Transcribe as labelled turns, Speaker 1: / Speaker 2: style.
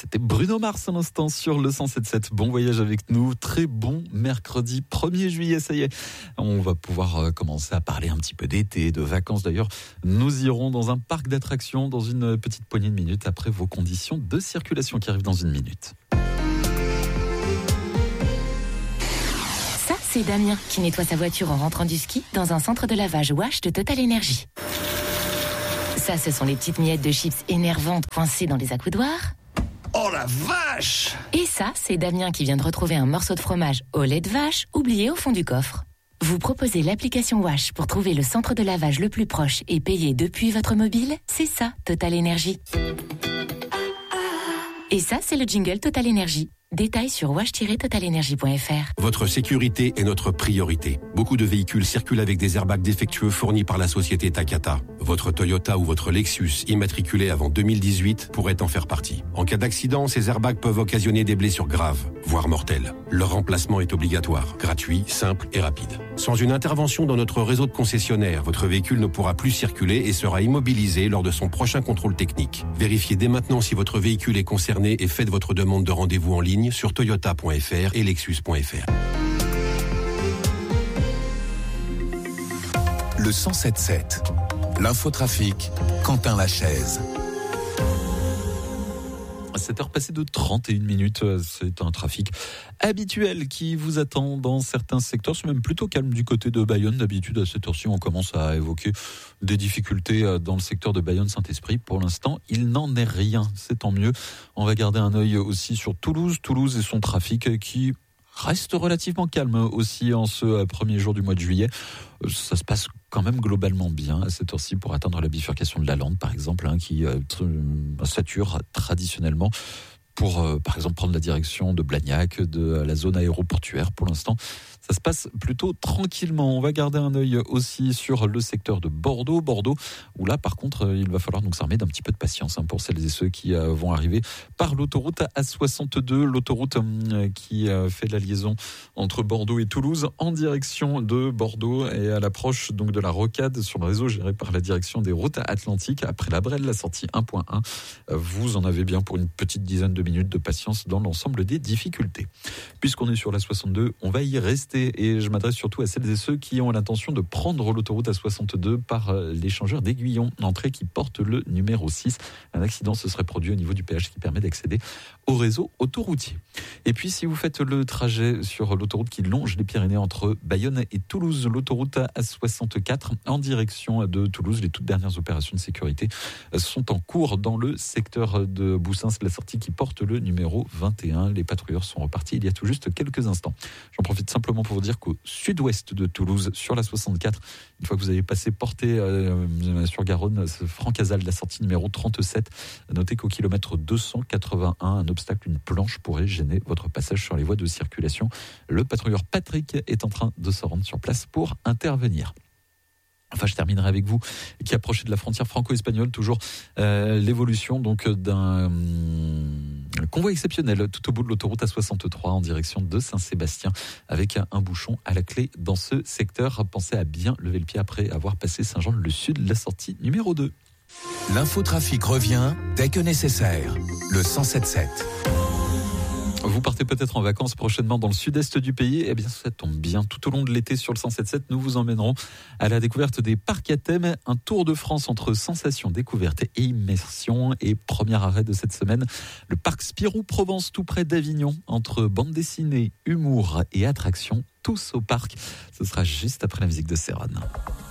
Speaker 1: C'était Bruno Mars à l'instant sur le 107.7. Bon voyage avec nous. Très bon mercredi 1er juillet. Ça y est, on va pouvoir commencer à parler un petit peu d'été, de vacances. D'ailleurs, nous irons dans un parc d'attractions dans une petite poignée de minutes après vos conditions de circulation qui arrivent dans une minute.
Speaker 2: Ça, c'est Damien qui nettoie sa voiture en rentrant du ski dans un centre de lavage Wash de Total Energy. Ça, ce sont les petites miettes de chips énervantes coincées dans les accoudoirs.
Speaker 3: Oh la vache!
Speaker 2: Et ça, c'est Damien qui vient de retrouver un morceau de fromage au lait de vache oublié au fond du coffre. Vous proposez l'application Wash pour trouver le centre de lavage le plus proche et payer depuis votre mobile? C'est ça, Total Energy. Et ça, c'est le jingle Total Energy. Détails sur wash-totalenergy.fr.
Speaker 4: Votre sécurité est notre priorité. Beaucoup de véhicules circulent avec des airbags défectueux fournis par la société Takata. Votre Toyota ou votre Lexus immatriculé avant 2018 pourrait en faire partie. En cas d'accident, ces airbags peuvent occasionner des blessures graves, voire mortelles. Leur remplacement est obligatoire, gratuit, simple et rapide. Sans une intervention dans notre réseau de concessionnaires, votre véhicule ne pourra plus circuler et sera immobilisé lors de son prochain contrôle technique. Vérifiez dès maintenant si votre véhicule est concerné et faites votre demande de rendez-vous en ligne sur toyota.fr et lexus.fr.
Speaker 5: Le 107.7. L'infotrafic, Quentin Lachaise.
Speaker 1: À 7h passées de 31 minutes, c'est un trafic habituel qui vous attend dans certains secteurs. C'est même plutôt calme du côté de Bayonne. D'habitude, à cette heure-ci, on commence à évoquer des difficultés dans le secteur de Bayonne-Saint-Esprit. Pour l'instant, il n'en est rien. C'est tant mieux. On va garder un œil aussi sur Toulouse. Toulouse et son trafic qui reste relativement calme aussi en ce premier jour du mois de juillet. Ça se passe quand même globalement bien à cette heure-ci pour atteindre la bifurcation de la Lande, par exemple, qui sature traditionnellement pour, par exemple, prendre la direction de Blagnac, de la zone aéroportuaire. Pour l'instant, ça se passe plutôt tranquillement. On va garder un œil aussi sur le secteur de Bordeaux. Bordeaux, où là, par contre, il va falloir donc s'armer d'un petit peu de patience pour celles et ceux qui vont arriver par l'autoroute A62, l'autoroute qui fait la liaison entre Bordeaux et Toulouse en direction de Bordeaux et à l'approche donc de la rocade sur le réseau géré par la direction des routes atlantiques. Après la Brelle, la sortie 1.1, vous en avez bien pour une petite dizaine de minutes de patience dans l'ensemble des difficultés. Puisqu'on est sur la 62, on va y rester et je m'adresse surtout à celles et ceux qui ont l'intention de prendre l'autoroute A62 par l'échangeur d'Aiguillon, entrée qui porte le numéro 6. Un accident se serait produit au niveau du péage qui permet d'accéder au réseau autoroutier. Et puis si vous faites le trajet sur l'autoroute qui longe les Pyrénées entre Bayonne et Toulouse, l'autoroute A64 en direction de Toulouse, les toutes dernières opérations de sécurité sont en cours dans le secteur de Boussins, la sortie qui porte le numéro 21. Les patrouilleurs sont repartis il y a tout juste quelques instants. J'en profite simplement pour vous dire qu'au sud-ouest de Toulouse, sur la 64, une fois que vous avez passé Portée sur Garonne, Francazal, la sortie numéro 37, notez qu'au kilomètre 281, un obstacle, une planche pourrait gêner votre passage sur les voies de circulation. Le patrouilleur Patrick est en train de se rendre sur place pour intervenir. Enfin, je terminerai avec vous qui approchez de la frontière franco-espagnole, toujours l'évolution donc d'un convoi exceptionnel tout au bout de l'autoroute A63 en direction de Saint-Sébastien avec un bouchon à la clé dans ce secteur. Pensez à bien lever le pied après avoir passé Saint-Jean-le-Sud, la sortie numéro 2.
Speaker 5: L'infotrafic revient dès que nécessaire. Le 107.7.
Speaker 1: Vous partez peut-être en vacances prochainement dans le sud-est du pays. Eh bien, ça tombe bien. Tout au long de l'été sur le 107.7, nous vous emmènerons à la découverte des parcs à thème. Un tour de France entre sensations, découvertes et immersion. Et premier arrêt de cette semaine, le parc Spirou Provence, tout près d'Avignon. Entre bande dessinée, humour et attractions, tous au parc. Ce sera juste après la musique de Céron.